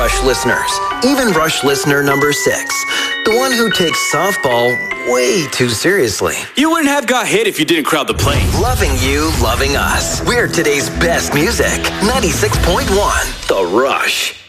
Rush listeners, even Rush listener number 6, the one who takes softball way too seriously. You wouldn't have got hit if you didn't crowd the plate. Loving you, loving us. We're today's best music. 96.1 The Rush.